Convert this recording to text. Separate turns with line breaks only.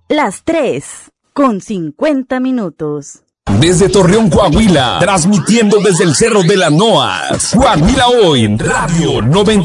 Las 3:50.
Desde Torreón, Coahuila, transmitiendo desde el Cerro de la Noa, Coahuila Hoy, Radio 90.